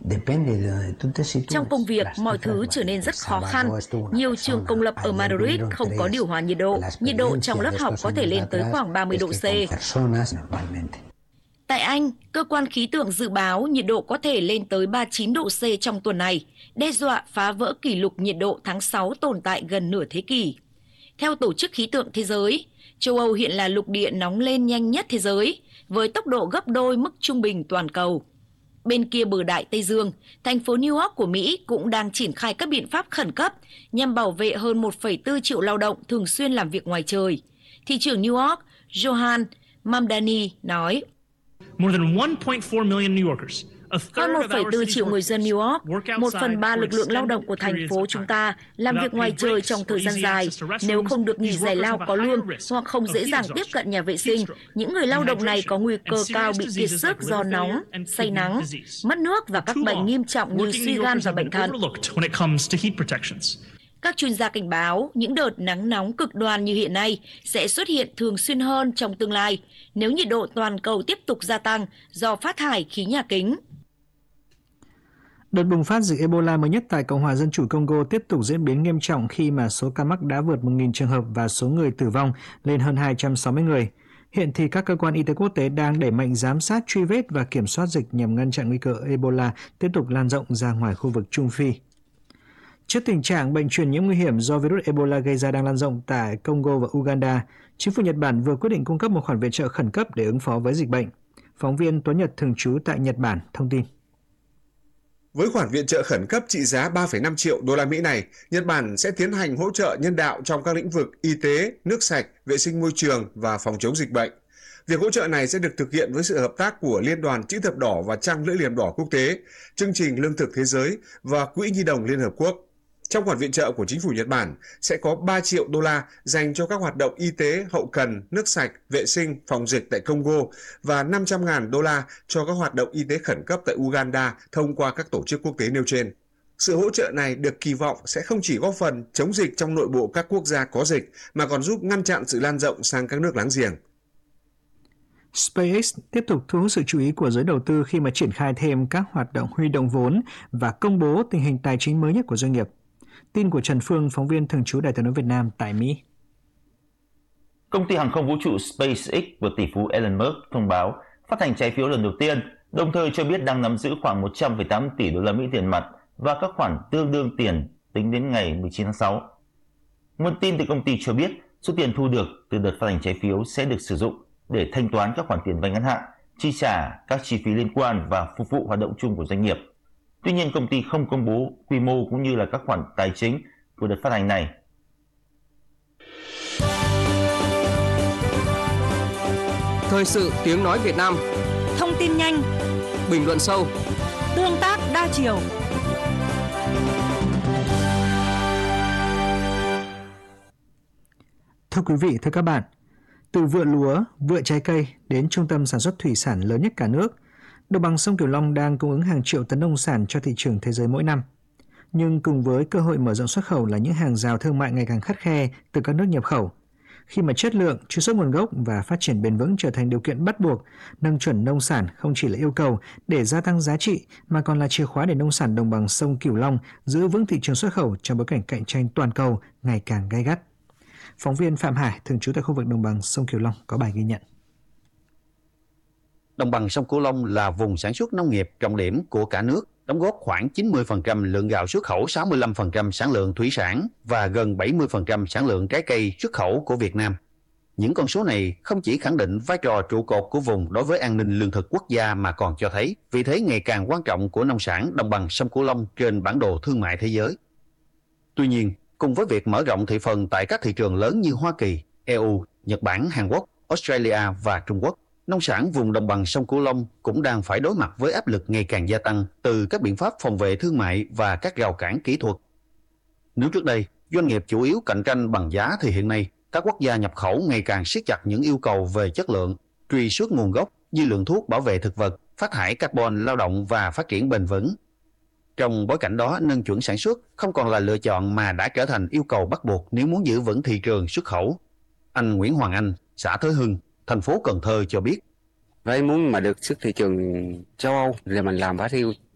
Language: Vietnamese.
Trong công việc, mọi thứ trở nên rất khó khăn. Nhiều trường công lập ở Madrid không có điều hòa nhiệt độ trong lớp học có thể lên tới khoảng 30 độ C. Tại Anh, cơ quan khí tượng dự báo nhiệt độ có thể lên tới 39 độ C trong tuần này, đe dọa phá vỡ kỷ lục nhiệt độ tháng 6 tồn tại gần nửa thế kỷ. Theo Tổ chức Khí tượng Thế giới, châu Âu hiện là lục địa nóng lên nhanh nhất thế giới, với tốc độ gấp đôi mức trung bình toàn cầu. Bên kia bờ Đại Tây Dương, thành phố New York của Mỹ cũng đang triển khai các biện pháp khẩn cấp nhằm bảo vệ hơn 1,4 triệu lao động thường xuyên làm việc ngoài trời. Thị trưởng New York, Zohran Mamdani nói, hơn 1,4 triệu người dân New York, 1/3 lực lượng lao động của thành phố chúng ta làm việc ngoài trời trong thời gian dài. Nếu không được nghỉ giải lao có lương hoặc không dễ dàng tiếp cận nhà vệ sinh, những người lao động này có nguy cơ cao bị kiệt sức do nóng, say nắng, mất nước và các bệnh nghiêm trọng như suy gan và bệnh thận. Các chuyên gia cảnh báo những đợt nắng nóng cực đoan như hiện nay sẽ xuất hiện thường xuyên hơn trong tương lai nếu nhiệt độ toàn cầu tiếp tục gia tăng do phát thải khí nhà kính. Đợt bùng phát dịch Ebola mới nhất tại Cộng hòa Dân chủ Congo tiếp tục diễn biến nghiêm trọng khi mà số ca mắc đã vượt 1.000 trường hợp và số người tử vong lên hơn 260 người. Hiện thì các cơ quan y tế quốc tế đang đẩy mạnh giám sát, truy vết và kiểm soát dịch nhằm ngăn chặn nguy cơ Ebola tiếp tục lan rộng ra ngoài khu vực Trung Phi. Trước tình trạng bệnh truyền nhiễm nguy hiểm do virus Ebola gây ra đang lan rộng tại Congo và Uganda, chính phủ Nhật Bản vừa quyết định cung cấp một khoản viện trợ khẩn cấp để ứng phó với dịch bệnh. Phóng viên Tuấn Nhật thường trú tại Nhật Bản thông tin. Với khoản viện trợ khẩn cấp trị giá 3,5 triệu đô la Mỹ này, Nhật Bản sẽ tiến hành hỗ trợ nhân đạo trong các lĩnh vực y tế, nước sạch, vệ sinh môi trường và phòng chống dịch bệnh. Việc hỗ trợ này sẽ được thực hiện với sự hợp tác của Liên đoàn Chữ thập đỏ và Trăng lưỡi liềm đỏ quốc tế, Chương trình Lương thực Thế giới và Quỹ Nhi đồng Liên Hợp Quốc. Trong khoản viện trợ của chính phủ Nhật Bản sẽ có 3 triệu đô la dành cho các hoạt động y tế, hậu cần, nước sạch, vệ sinh, phòng dịch tại Congo và 500.000 đô la cho các hoạt động y tế khẩn cấp tại Uganda thông qua các tổ chức quốc tế nêu trên. Sự hỗ trợ này được kỳ vọng sẽ không chỉ góp phần chống dịch trong nội bộ các quốc gia có dịch mà còn giúp ngăn chặn sự lan rộng sang các nước láng giềng. SpaceX tiếp tục thu hút sự chú ý của giới đầu tư khi mà triển khai thêm các hoạt động huy động vốn và công bố tình hình tài chính mới nhất của doanh nghiệp. Tin của Trần Phương, phóng viên thường trú Đài Tiếng nói Việt Nam tại Mỹ. Công ty hàng không vũ trụ SpaceX của tỷ phú Elon Musk thông báo phát hành trái phiếu lần đầu tiên, đồng thời cho biết đang nắm giữ khoảng 100,8 tỷ đô la Mỹ tiền mặt và các khoản tương đương tiền tính đến ngày 19 tháng 6. Nguồn tin từ công ty cho biết số tiền thu được từ đợt phát hành trái phiếu sẽ được sử dụng để thanh toán các khoản tiền vay ngắn hạn, chi trả các chi phí liên quan và phục vụ hoạt động chung của doanh nghiệp. Tuy nhiên, công ty không công bố quy mô cũng như là các khoản tài chính của đợt phát hành này. Thời sự tiếng nói Việt Nam. Thông tin nhanh, bình luận sâu, tương tác đa chiều. Thưa quý vị, thưa các bạn, từ vựa lúa, vựa trái cây đến trung tâm sản xuất thủy sản lớn nhất cả nước, đồng bằng sông Cửu Long đang cung ứng hàng triệu tấn nông sản cho thị trường thế giới mỗi năm. Nhưng cùng với cơ hội mở rộng xuất khẩu là những hàng rào thương mại ngày càng khắt khe từ các nước nhập khẩu. Khi mà chất lượng, truy xuất nguồn gốc và phát triển bền vững trở thành điều kiện bắt buộc, nâng chuẩn nông sản không chỉ là yêu cầu để gia tăng giá trị mà còn là chìa khóa để nông sản đồng bằng sông Cửu Long giữ vững thị trường xuất khẩu trong bối cảnh cạnh tranh toàn cầu ngày càng gay gắt. Phóng viên Phạm Hải, thường trú tại khu vực đồng bằng sông Cửu Long có bài ghi nhận. Đồng bằng sông Cửu Long là vùng sản xuất nông nghiệp trọng điểm của cả nước, đóng góp khoảng 90% lượng gạo xuất khẩu, 65% sản lượng thủy sản và gần 70% sản lượng trái cây xuất khẩu của Việt Nam. Những con số này không chỉ khẳng định vai trò trụ cột của vùng đối với an ninh lương thực quốc gia mà còn cho thấy vị thế ngày càng quan trọng của nông sản đồng bằng sông Cửu Long trên bản đồ thương mại thế giới. Tuy nhiên, cùng với việc mở rộng thị phần tại các thị trường lớn như Hoa Kỳ, EU, Nhật Bản, Hàn Quốc, Australia và Trung Quốc, nông sản vùng đồng bằng sông Cửu Long cũng đang phải đối mặt với áp lực ngày càng gia tăng từ các biện pháp phòng vệ thương mại và các rào cản kỹ thuật. Nếu trước đây, doanh nghiệp chủ yếu cạnh tranh bằng giá thì hiện nay, các quốc gia nhập khẩu ngày càng siết chặt những yêu cầu về chất lượng, truy xuất nguồn gốc, dư lượng thuốc bảo vệ thực vật, phát thải carbon, lao động và phát triển bền vững. Trong bối cảnh đó, nâng chuẩn sản xuất không còn là lựa chọn mà đã trở thành yêu cầu bắt buộc nếu muốn giữ vững thị trường xuất khẩu. Anh Nguyễn Hoàng Anh, xã Thới Hưng, thành phố Cần Thơ cho biết. Với muốn mà được xuất thị trường châu Âu thì mình làm phải theo